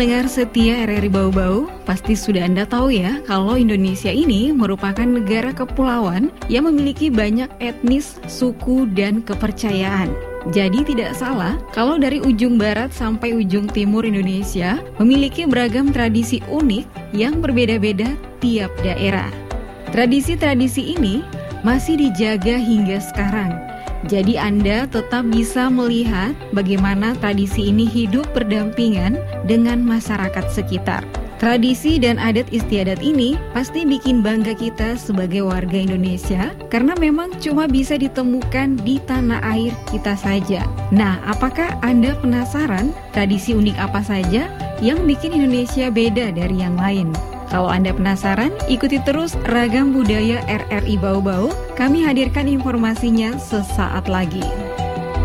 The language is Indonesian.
Pendengar setia RRI Bau-Bau, pasti sudah Anda tahu ya kalau Indonesia ini merupakan negara kepulauan yang memiliki banyak etnis, suku, dan kepercayaan. Jadi tidak salah kalau dari ujung barat sampai ujung timur Indonesia memiliki beragam tradisi unik yang berbeda-beda tiap daerah. Tradisi-tradisi ini masih dijaga hingga sekarang. Jadi Anda tetap bisa melihat bagaimana tradisi ini hidup berdampingan dengan masyarakat sekitar. Tradisi dan adat istiadat ini pasti bikin bangga kita sebagai warga Indonesia karena memang cuma bisa ditemukan di tanah air kita saja. Nah, apakah Anda penasaran tradisi unik apa saja yang bikin Indonesia beda dari yang lain? Kalau Anda penasaran, ikuti terus Ragam Budaya RRI Bau-Bau. Kami hadirkan informasinya sesaat lagi.